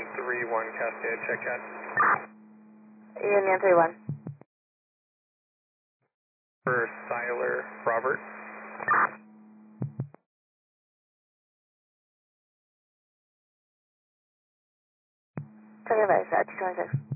31 Cascade, check cat. Union 31. For Siler, Robert. Check advice, 226.